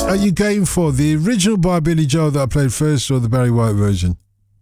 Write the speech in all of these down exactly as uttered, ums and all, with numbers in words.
are you going for? The original by Billy Joel that I played first, or the Barry White version?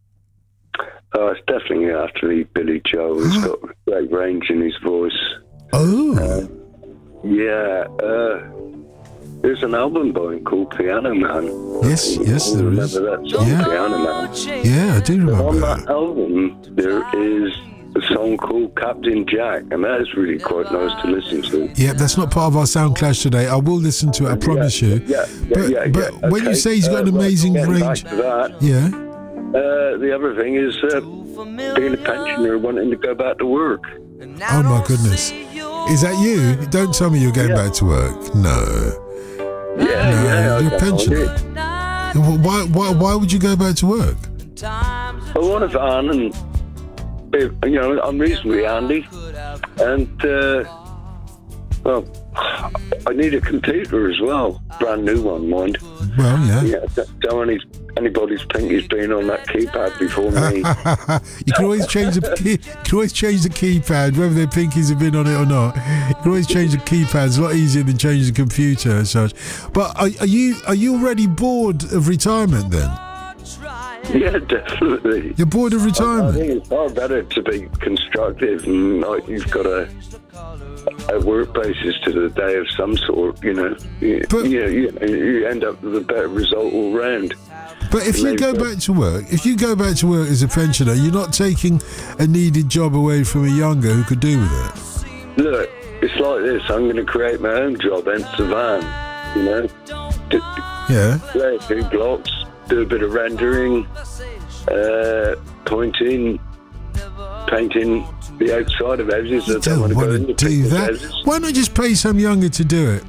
Oh, it's definitely after the Billy Joel. He's got great range in his voice. Oh. Uh, yeah. Uh, there's an album by him called Piano Man. Yes, yes, you there remember is. that song, Yeah. Piano Man? Yeah, I do remember On that. that album, there is a song called Captain Jack, and that is really quite nice to listen to. Yeah, that's not part of our sound clash today. I will listen to it, I promise yeah, you. Yeah, yeah, but yeah, but yeah. when you Okay. say he's got uh, an amazing right, range... Back to that. Yeah. Uh, the other thing is uh, being a pensioner, wanting to go back to work. Oh, my goodness. Is that you? Don't tell me you're going Yeah. back to work. No. Yeah, No, yeah. you're a I pensioner. it. Why, why, why would you go back to work? I want a van, and you know, I'm reasonably handy, and uh, well, I need a computer as well, brand new one, mind. Well, yeah. Yeah, don't any, anybody's think he's been on that keypad before me. You can always change the key, you can always change the keypad, whether their pinkies have been on it or not. You can always change the keypad. It's a lot easier than changing the computer and such. But are, are you are you already bored of retirement then? Yeah, definitely. You're bored of I, I retirement? think it's far better to be constructive, and like you've got a, a work basis to the day of some sort. You know, you, But- you, you, you end up with a better result all round. But if you go back to work, if you go back to work as a pensioner, you're not taking a needed job away from a younger who could do with it. Look, it's like this. I'm going to create my own job, hence the van. You know, D- Yeah. lay a few blocks, do a bit of rendering, uh, pointing, painting the outside of houses. You I don't want don't to go want in to the do people's that. houses. Why not just pay some younger to do it?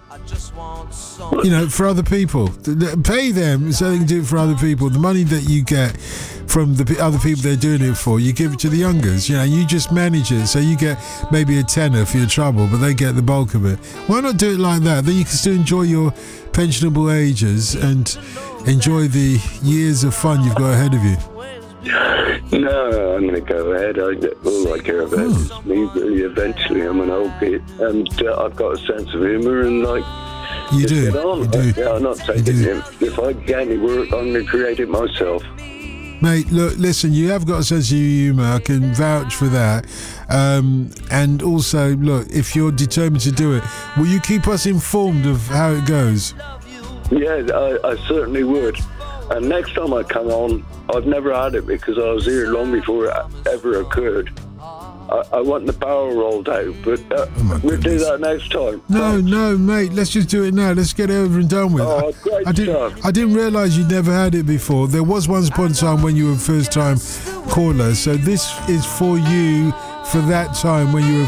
You know, for other people. Th- th- Pay them so they can do it for other people. The money that you get from the p- other people they're doing it for, you give it to the youngers. You know, you just manage it. So you get maybe a tenner for your trouble, but they get the bulk of it. Why not do it like that? Then you can still enjoy your pensionable ages and enjoy the years of fun you've got ahead of you. No, I'm going to go ahead. I, all I care about Oh. is me. Really, eventually, I'm an old git, and uh, I've got a sense of humour, and like, You just do. get on. You do. Yeah, I'm not taking do. it. If I get any work, I'm going to create it myself. Mate, look, listen, you have got a sense of humour. I can vouch for that. Um, and also, look, if you're determined to do it, will you keep us informed of how it goes? Yeah, I, I certainly would. And next time I come on, I've never had it because I was here long before it ever occurred. I, I want the barrel rolled out, but uh, Oh, my we'll do goodness. that next time. No, no, mate, let's just do it now. Let's get it over and done with. Oh, I- great I, didn't, stuff. I didn't realise you'd never had it before. There was once upon a time when you were a first-time caller, so this is for you for that time when you were